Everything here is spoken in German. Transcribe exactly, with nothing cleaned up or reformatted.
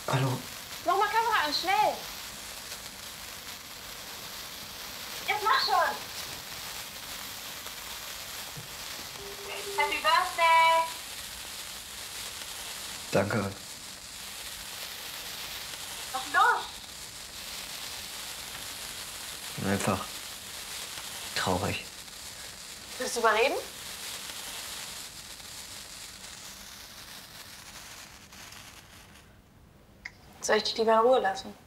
Hallo. Mach mal Kamera an, schnell! Jetzt mach schon! Happy Birthday! Danke. Was ist los? Einfach traurig. Willst du überreden? Soll ich dich lieber in Ruhe lassen?